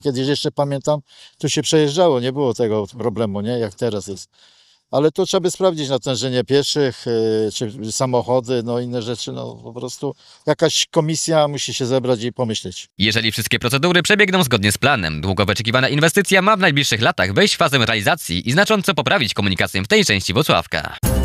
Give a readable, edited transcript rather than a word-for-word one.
Kiedyś jeszcze pamiętam, tu się przejeżdżało, nie było tego problemu, nie, jak teraz jest. Ale to trzeba by sprawdzić natężenie pieszych, czy samochody, no inne rzeczy, no po prostu jakaś komisja musi się zebrać i pomyśleć. Jeżeli wszystkie procedury przebiegną zgodnie z planem, długo wyczekiwana inwestycja ma w najbliższych latach wejść w fazę realizacji i znacząco poprawić komunikację w tej części Włocławka.